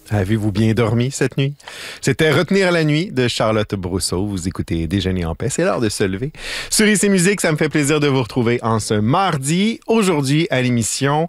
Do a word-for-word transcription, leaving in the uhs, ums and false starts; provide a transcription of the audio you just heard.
Avez-vous bien dormi cette nuit? C'était Retenir la nuit de Charlotte Brousseau. Vous écoutez Déjeuner en paix. C'est l'heure de se lever. Sur I C Musique, ça me fait plaisir de vous retrouver en ce mardi. Aujourd'hui, à l'émission,